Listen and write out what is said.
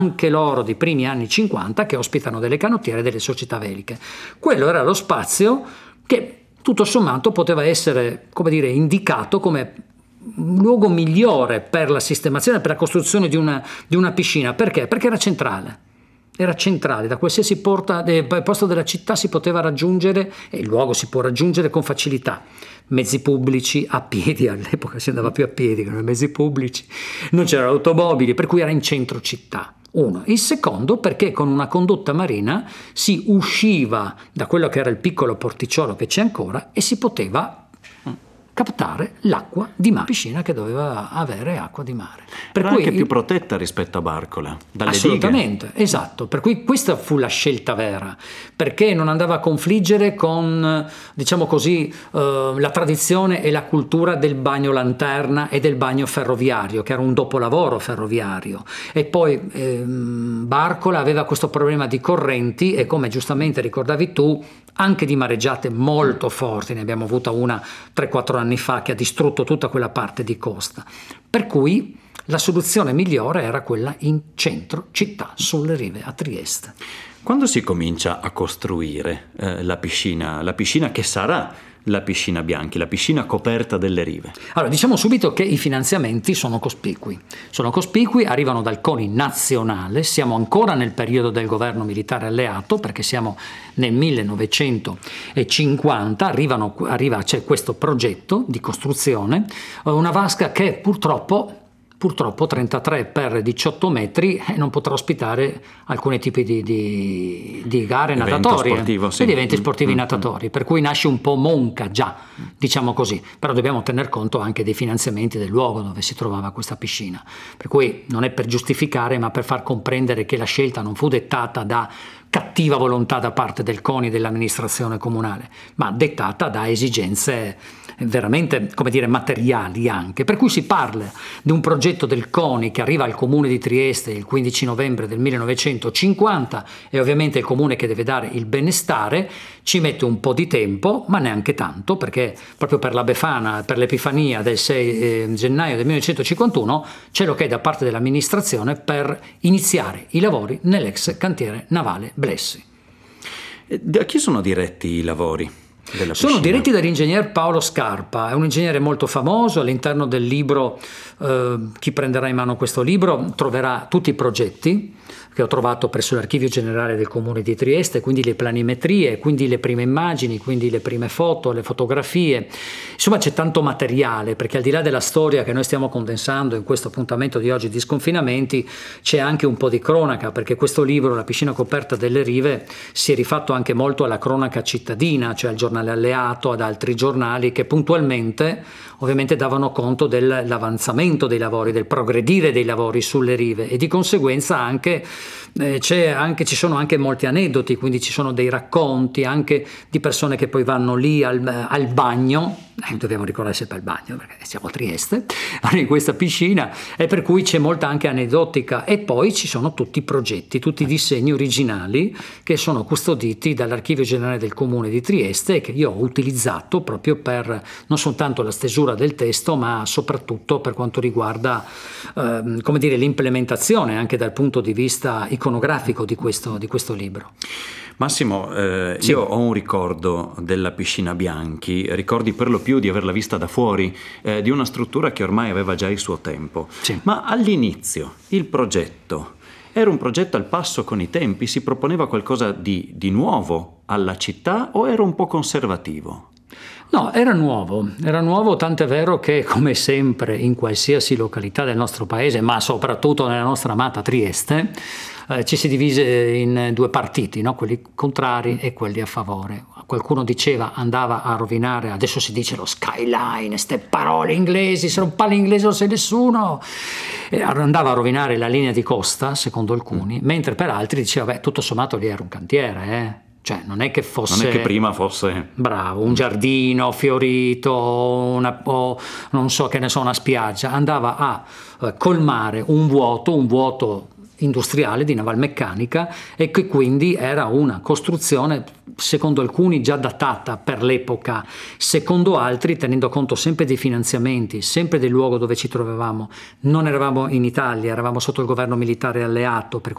anche loro di primi anni 50, che ospitano delle canottiere e delle società veliche. Quello era lo spazio che tutto sommato poteva essere, come dire, indicato come un luogo migliore per la sistemazione, per la costruzione di una piscina. Perché? Perché era centrale. Era centrale, da qualsiasi posto della città si poteva raggiungere, e il luogo si può raggiungere con facilità. Mezzi pubblici, a piedi, all'epoca si andava più a piedi che nei mezzi pubblici, non c'erano automobili, per cui era in centro città. Uno. Il secondo perché con una condotta marina si usciva da quello che era il piccolo porticciolo che c'è ancora e si poteva captare l'acqua di mare, piscina che doveva avere acqua di mare. Era anche più protetta rispetto a Barcola, dalle assolutamente, dighe. Esatto, per cui questa fu la scelta vera, perché non andava a confliggere con, diciamo così, la tradizione e la cultura del bagno lanterna e del bagno ferroviario, che era un dopolavoro ferroviario, e poi Barcola aveva questo problema di correnti e, come giustamente ricordavi tu, anche di mareggiate molto forti. Ne abbiamo avuta una 3-4 anni fa che ha distrutto tutta quella parte di costa, per cui la soluzione migliore era quella in centro città, sulle rive a Trieste. Quando si comincia a costruire la piscina che sarà la piscina Bianchi, la piscina coperta delle rive? Allora, diciamo subito che i finanziamenti sono cospicui, arrivano dal CONI nazionale, siamo ancora nel periodo del governo militare alleato, perché siamo nel 1950, c'è questo progetto di costruzione, una vasca che purtroppo 33 per 18 metri non potrà ospitare alcuni tipi di gare natatorie sì. Ed eventi sportivi natatori, per cui nasce un po' monca già, diciamo così, però dobbiamo tener conto anche dei finanziamenti del luogo dove si trovava questa piscina, per cui non è per giustificare ma per far comprendere che la scelta non fu dettata da cattiva volontà da parte del CONI e dell'amministrazione comunale, ma dettata da esigenze veramente, come dire, materiali anche. Per cui si parla di un progetto del CONI che arriva al comune di Trieste il 15 novembre del 1950 e ovviamente il comune che deve dare il benestare ci mette un po' di tempo, ma neanche tanto, perché proprio per la Befana, per l'Epifania del 6 gennaio del 1951 c'è l'ok da parte dell'amministrazione per iniziare i lavori nell'ex cantiere navale Blessi. Da chi sono diretti i lavori? Sono diretti dall'ingegner Paolo Scarpa, è un ingegnere molto famoso. All'interno del libro, chi prenderà in mano questo libro troverà tutti i progetti che ho trovato presso l'Archivio Generale del Comune di Trieste, quindi le planimetrie, quindi le prime immagini, quindi le prime foto, le fotografie. Insomma, c'è tanto materiale, perché al di là della storia che noi stiamo condensando in questo appuntamento di oggi di Sconfinamenti, c'è anche un po' di cronaca, perché questo libro, La piscina coperta delle rive, si è rifatto anche molto alla cronaca cittadina, cioè al giornale alleato, ad altri giornali che puntualmente ovviamente davano conto dell'avanzamento dei lavori, del progredire dei lavori sulle rive, e di conseguenza anche ci sono anche molti aneddoti, quindi ci sono dei racconti anche di persone che poi vanno lì al bagno, dobbiamo ricordare sempre al bagno perché siamo a Trieste, vanno in questa piscina, e per cui c'è molta anche aneddotica, e poi ci sono tutti i progetti, tutti i disegni originali che sono custoditi dall'Archivio Generale del Comune di Trieste e che io ho utilizzato proprio per non soltanto la stesura del testo, ma soprattutto per quanto riguarda come dire, l'implementazione anche dal punto di vista iconografico di questo libro. Massimo, Sì. Io ho un ricordo della piscina Bianchi, ricordi per lo più di averla vista da fuori, di una struttura che ormai aveva già il suo tempo. Sì. Ma all'inizio il progetto era un progetto al passo con i tempi? Si proponeva qualcosa di nuovo alla città o era un po' conservativo? No, era nuovo, tant'è vero che, come sempre in qualsiasi località del nostro paese, ma soprattutto nella nostra amata Trieste, ci si divise in due partiti, no? Quelli contrari e quelli a favore. Qualcuno diceva andava a rovinare, adesso si dice lo skyline, ste parole inglesi, se non parli inglese non sei nessuno, andava a rovinare la linea di costa, secondo alcuni, mentre per altri diceva, tutto sommato lì era un cantiere, Cioè non è che prima fosse bravo, un giardino fiorito, o non so che ne so, una spiaggia. Andava a colmare un vuoto industriale di navalmeccanica, e che quindi era una costruzione secondo alcuni già datata per l'epoca, secondo altri tenendo conto sempre dei finanziamenti, sempre del luogo dove ci trovavamo. Non eravamo in Italia, eravamo sotto il governo militare alleato, per